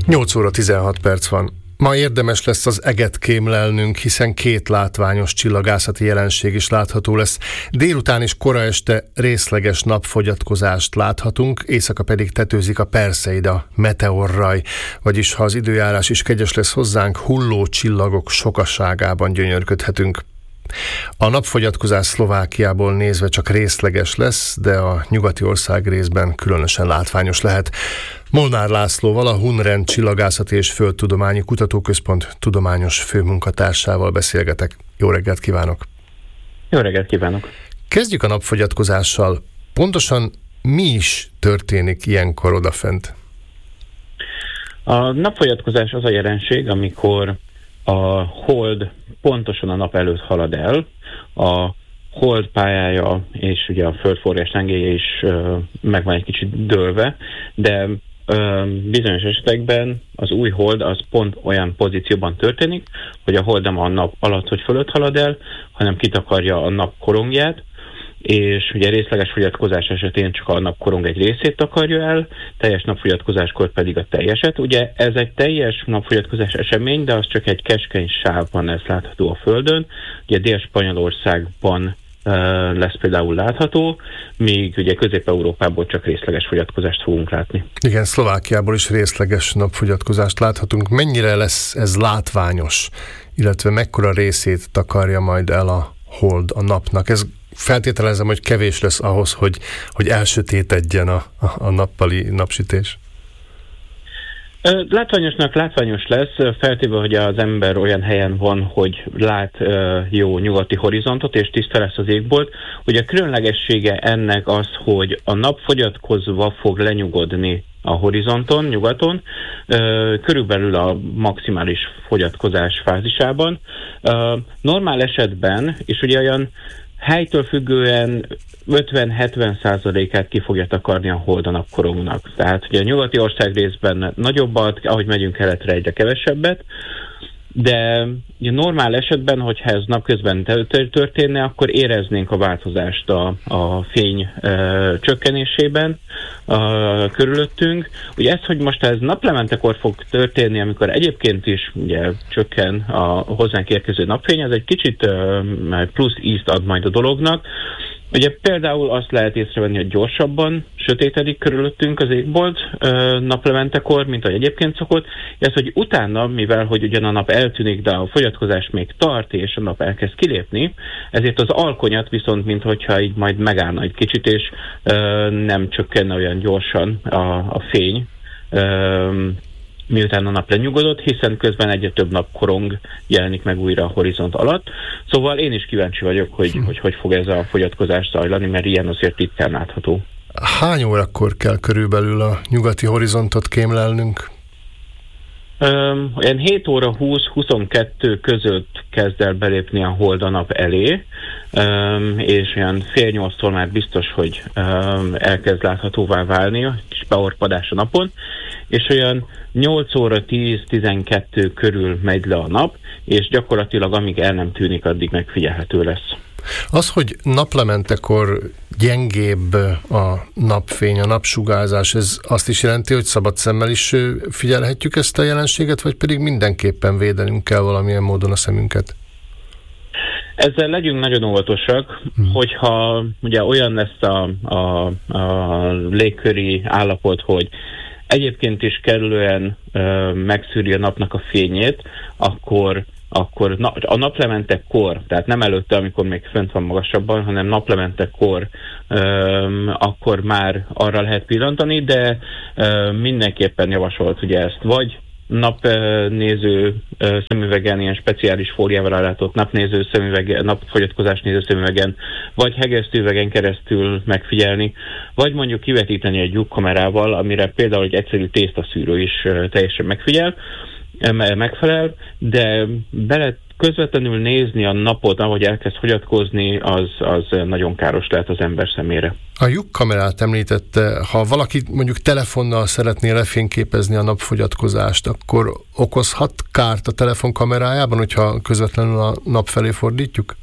8 óra 16 perc van. Ma érdemes lesz az eget kémlelnünk, hiszen 2 látványos csillagászati jelenség is látható lesz. Délután és kora este részleges napfogyatkozást láthatunk, éjszaka pedig tetőzik a Perseida meteorraj, vagyis ha az időjárás is kegyes lesz hozzánk, hulló csillagok sokaságában gyönyörködhetünk. A napfogyatkozás Szlovákiából nézve csak részleges lesz, de a nyugati ország részben különösen látványos lehet. Molnár Lászlóval, a Hunrend Csillagászati és Földtudományi Kutatóközpont tudományos főmunkatársával beszélgetek. Jó reggelt kívánok! Jó reggelt kívánok! Kezdjük a napfogyatkozással. Pontosan mi is történik ilyenkor odafent? A napfogyatkozás az a jelenség, amikor a hold pontosan a nap előtt halad el, a hold pályája és ugye a földforgás tengelyje is meg van egy kicsit dőlve, de bizonyos esetekben az új hold az pont olyan pozícióban történik, hogy a hold nem a nap alatt, hogy fölött halad el, hanem kitakarja a nap korongját, és ugye részleges fogyatkozás esetén csak a napkorong egy részét takarja el, teljes napfogyatkozáskor pedig a teljeset. Ugye ez egy teljes napfogyatkozás esemény, de az csak egy keskeny sávban lesz látható a Földön. Ugye Dél-Spanyolországban lesz például látható, míg ugye Közép-Európából csak részleges fogyatkozást fogunk látni. Igen, Szlovákiából is részleges napfogyatkozást láthatunk. Mennyire lesz ez látványos, illetve mekkora részét takarja majd el a hold a napnak? Ez feltételezem, hogy kevés lesz ahhoz, hogy elsötétedjen a nappali napsütés. Látványos lesz, feltéve, hogy az ember olyan helyen van, hogy lát jó nyugati horizontot, és tiszta lesz az égbolt. Ugye a különlegessége ennek az, hogy a nap fogyatkozva fog lenyugodni a horizonton, nyugaton, körülbelül a maximális fogyatkozás fázisában. Normál esetben, és ugye olyan helytől függően 50-70%-át ki fogja takarni a hold a napkorongnak. Tehát ugye a nyugati ország részben nagyobbat, ahogy megyünk keletre egyre kevesebbet, de ugye normál esetben, hogyha ez napközben történne, akkor éreznénk a változást a fény csökkenésében körülöttünk. Ugye ez, hogy most ez naplementekor fog történni, amikor egyébként is ugye csökken a hozzánk érkező napfény, ez egy kicsit plusz ízt ad majd a dolognak. Ugye például azt lehet észrevenni, hogy gyorsabban sötétedik körülöttünk az égbolt naplementekor, mint ahogy egyébként szokott. Ez, hogy utána, mivel hogy ugyan a nap eltűnik, de a fogyatkozás még tart, és a nap elkezd kilépni, ezért az alkonyat viszont, minthogyha így majd megállna egy kicsit, és nem csökkenne olyan gyorsan a fény, miután a nap lenyugodott, hiszen közben egyre több napkorong jelenik meg újra a horizont alatt. Szóval én is kíváncsi vagyok, hogy fog ez a fogyatkozás zajlani, mert ilyen azért ritkán látható. Hány órakor kell körülbelül a nyugati horizontot kémlelnünk? Olyan 7 óra 20-22 között kezd el belépni a hold a nap elé, és olyan fél 8-tól már biztos, hogy elkezd láthatóvá válni a kis beorpadás a napon, és olyan 8 óra 10-12 körül megy le a nap, és gyakorlatilag amíg el nem tűnik, addig megfigyelhető lesz. Az, hogy naplementekor gyengébb a napfény, a napsugárzás, ez azt is jelenti, hogy szabad szemmel is figyelhetjük ezt a jelenséget, vagy pedig mindenképpen védenünk kell valamilyen módon a szemünket? Ezzel legyünk nagyon óvatosak, hogyha ugye olyan lesz a légköri állapot, hogy egyébként is kellően megszűri a napnak a fényét, akkor a naplementekor, tehát nem előtte, amikor még fönt van magasabban, hanem naplementekor, akkor már arra lehet pillantani, de mindenképpen javasolt ugye ezt, vagy napnéző szemüvegen, ilyen speciális fóliával ellátott napnéző szemüvegen, napfogyatkozás néző szemüvegen, vagy hegesztőüvegen keresztül megfigyelni, vagy mondjuk kivetíteni egy lyukkamerával, amire például egy egyszerű tésztaszűrő is teljesen megfelel, de közvetlenül nézni a napot, ahogy elkezd fogyatkozni, az nagyon káros lehet az ember szemére. A lyukkamerát említette, ha valaki mondjuk telefonnal szeretné lefényképezni a napfogyatkozást, akkor okozhat kárt a telefon kamerájában, hogyha közvetlenül a nap felé fordítjuk?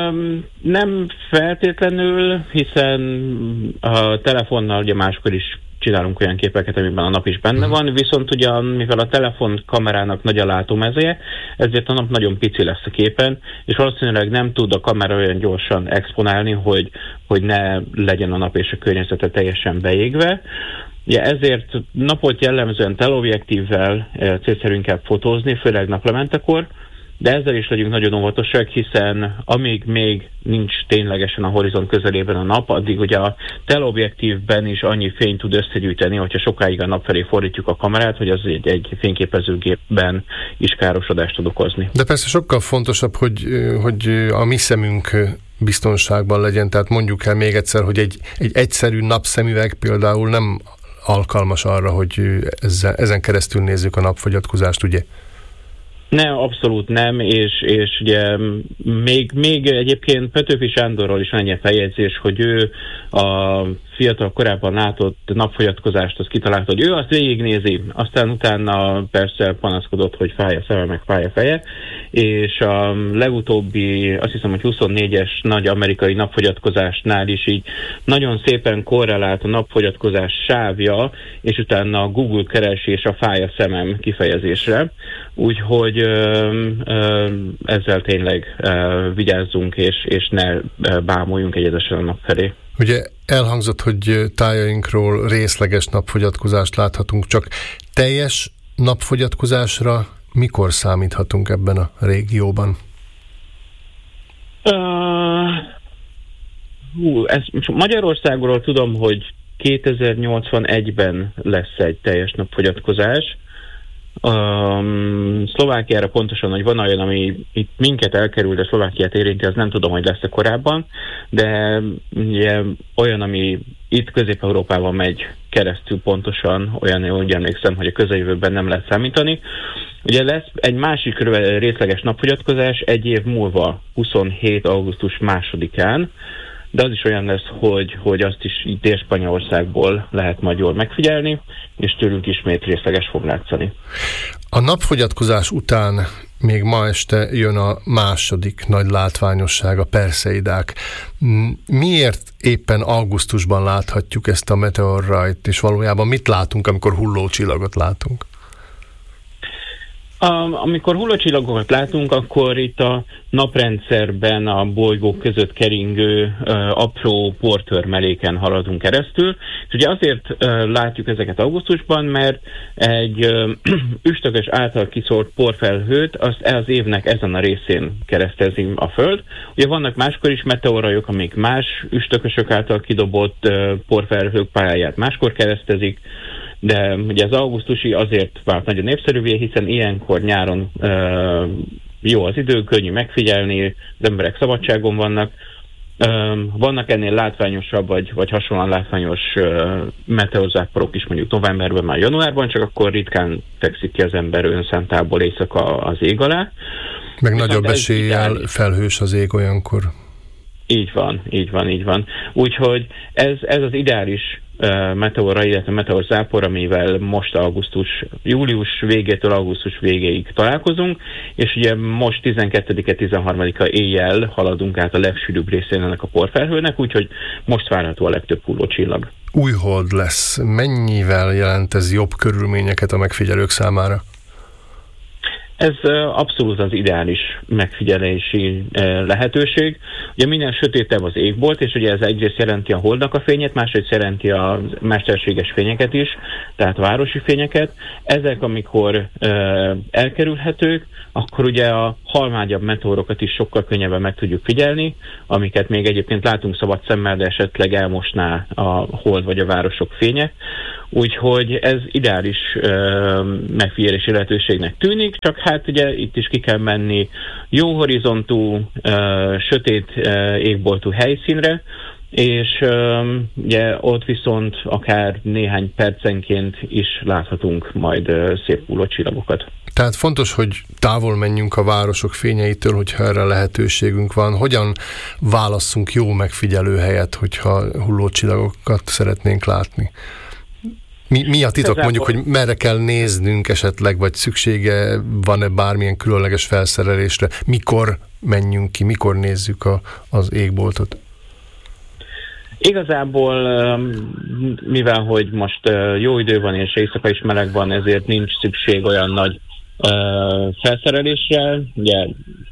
Nem feltétlenül, hiszen a telefonnal ugye máskor is csinálunk olyan képeket, amiben a nap is benne van, viszont ugye mivel a telefon kamerának nagy a látómezeje, ezért a nap nagyon pici lesz a képen, és valószínűleg nem tud a kamera olyan gyorsan exponálni, hogy ne legyen a nap és a környezete teljesen beégve. Ugye ezért napot jellemzően teleobjektívvel célszerű inkább fotózni, főleg naplementekor, de ezzel is legyünk nagyon óvatosak, hiszen amíg még nincs ténylegesen a horizont közelében a nap, addig ugye a teleobjektívben is annyi fényt tud összegyűjteni, hogyha sokáig a nap felé fordítjuk a kamerát, hogy az egy fényképezőgépben is károsodást tud okozni. De persze sokkal fontosabb, hogy a mi szemünk biztonságban legyen, tehát mondjuk el még egyszer, hogy egy egyszerű napszemüveg például nem alkalmas arra, hogy ezen keresztül nézzük a napfogyatkozást, ugye? Nem, abszolút nem, és ugye még egyébként Petőfi Sándorról is van egy ilyen feljegyzés, hogy ő a fiatal korábban látott napfogyatkozást, azt kitalálta, hogy ő azt végignézi, aztán utána persze panaszkodott, hogy fáj a szeme, meg fáj a feje, és a legutóbbi, azt hiszem, hogy 24-es nagy amerikai napfogyatkozásnál is így nagyon szépen korrelált a napfogyatkozás sávja, és utána a Google keresés a fáj a szemem kifejezésre, úgyhogy ezzel tényleg vigyázzunk, és ne bámuljunk egyedesen a nap felé. Ugye elhangzott, hogy tájainkról részleges napfogyatkozást láthatunk, csak teljes napfogyatkozásra mikor számíthatunk ebben a régióban? Magyarországról tudom, hogy 2081-ben lesz egy teljes napfogyatkozás. Szlovákiára pontosan, hogy van olyan, ami itt minket elkerül, de Szlovákiát érinti, az nem tudom, hogy lesz-e korábban, de ugye, olyan, ami itt Közép-Európában megy keresztül pontosan, olyan, úgy emlékszem, hogy a közeljövőben nem lehet számítani. Ugye lesz egy másik részleges napfogyatkozás egy év múlva, 27. augusztus 2-án, de az is olyan lesz, hogy azt is Dél-Spanyolországból lehet majd jól megfigyelni, és tőlünk ismét részleges fog látszani. A napfogyatkozás után még ma este jön a második nagy látványosság, a Perseidák. Miért éppen augusztusban láthatjuk ezt a meteorrajt, és valójában mit látunk, amikor hullócsillagot látunk? Amikor hullócsillagokat látunk, akkor itt a naprendszerben a bolygók között keringő apró portörmeléken haladunk keresztül. És ugye azért látjuk ezeket augusztusban, mert egy üstökös által kiszórt porfelhőt az évnek ezen a részén keresztezi a Föld. Ugye vannak máskor is meteorrajok, amik más üstökösök által kidobott porfelhők pályáját máskor keresztezik, de ugye az augusztusi azért vált nagyon népszerűvé, hiszen ilyenkor nyáron jó az idő, könnyű megfigyelni, az emberek szabadságon vannak. Vannak ennél látványosabb, vagy hasonlóan látványos meteorzáporok is mondjuk novemberben, már januárban, csak akkor ritkán fekszik ki az ember önszentából éjszaka az ég alá. Meg nagyobb eséllyel felhős az ég olyankor. Így van. Úgyhogy ez az ideális meteorra, illetve meteorzápor, amivel most július végétől augusztus végéig találkozunk, és ugye most 12-e, 13-a éjjel haladunk át a legsűrűbb részén ennek a porfelhőnek, úgyhogy most várható a legtöbb hullócsillag. Új hold lesz. Mennyivel jelent ez jobb körülményeket a megfigyelők számára? Ez abszolút az ideális megfigyelési lehetőség. Ugye minél sötétebb az égbolt, és ugye ez egyrészt jelenti a holdnak a fényét, másrészt jelenti a mesterséges fényeket is, tehát városi fényeket. Ezek, amikor elkerülhetők, akkor ugye a halmágyabb meteorokat is sokkal könnyebben meg tudjuk figyelni, amiket még egyébként látunk szabad szemmel, de esetleg elmosná a hold vagy a városok fénye. Úgyhogy ez ideális megfigyelési lehetőségnek tűnik, csak hát ugye itt is ki kell menni jó horizontú, sötét égboltú helyszínre, és ugye ott viszont akár néhány percenként is láthatunk majd szép hullócsillagokat. Tehát fontos, hogy távol menjünk a városok fényeitől, hogyha erre lehetőségünk van. Hogyan válasszunk jó megfigyelő helyet, hogyha hullócsillagokat szeretnénk látni? Mi a titok, mondjuk, hogy merre kell néznünk esetleg, vagy szüksége van-e bármilyen különleges felszerelésre? Mikor menjünk ki, mikor nézzük az égboltot? Igazából, mivel hogy most jó idő van és éjszaka is meleg van, ezért nincs szükség olyan nagy felszerelésre. Ugye,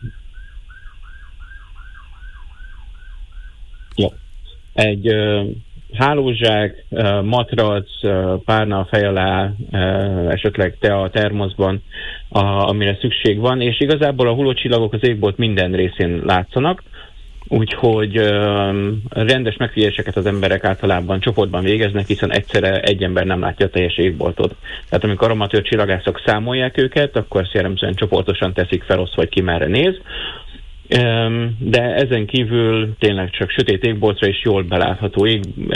jó. Egy hálózsák, matrac, párna a fej alá, esetleg tea a termoszban, amire szükség van, és igazából a hullócsillagok az égbolt minden részén látszanak, úgyhogy rendes megfigyeléseket az emberek általában csoportban végeznek, hiszen egyszerre egy ember nem látja a teljes égboltot. Tehát amikor amatőr csillagászok számolják őket, akkor jellemzően csoportosan teszik fel, osztva, hogy ki merre néz. De ezen kívül tényleg csak sötét égboltra és jól belátható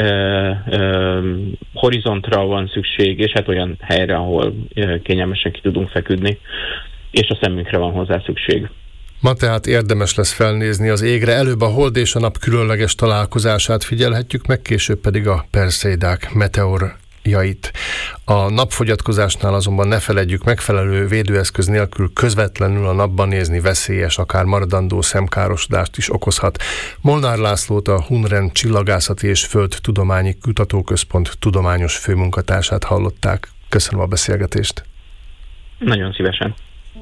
horizontra van szükség, és hát olyan helyre, ahol kényelmesen ki tudunk feküdni, és a szemünkre van hozzá szükség. Ma tehát érdemes lesz felnézni az égre, előbb a hold és a nap különleges találkozását figyelhetjük meg, később pedig a perseidák meteorjait. A napfogyatkozásnál azonban ne feledjük, megfelelő védőeszköz nélkül közvetlenül a napban nézni veszélyes, akár maradandó szemkárosodást is okozhat. Molnár Lászlót, a Hunren Csillagászati és Földtudományi Kutatóközpont tudományos főmunkatársát hallották. Köszönöm a beszélgetést. Nagyon szívesen.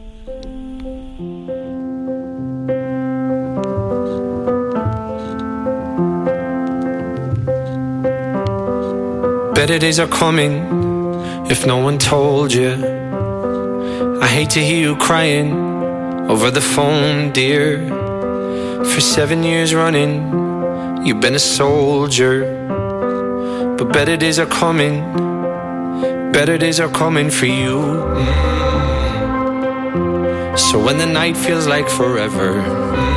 Better days are coming if no one told you. I hate to hear you crying over the phone, dear. For 7 years running, you've been a soldier. But better days are coming, better days are coming for you. So when the night feels like forever,